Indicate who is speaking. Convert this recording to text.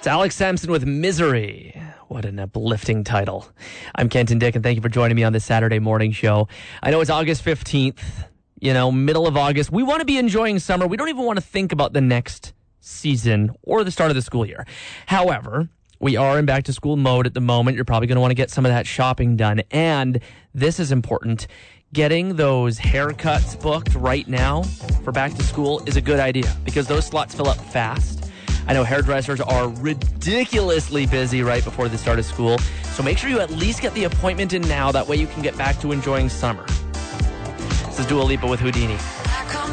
Speaker 1: It's Alex Sampson with Misery. What an uplifting title. I'm Kenton Dick, and thank you for joining me on this Saturday morning show. I know it's August 15th, middle of August. We want to be enjoying summer. We don't even want to think about the next season or the start of the school year. However, we are in back-to-school mode at the moment. You're probably going to want to get some of that shopping done. And this is important. Getting those haircuts booked right now for back to school is a good idea because those slots fill up fast. I know hairdressers are ridiculously busy right before the start of school, so make sure you at least get the appointment in now. That way you can get back to enjoying summer. This is Dua Lipa with Houdini.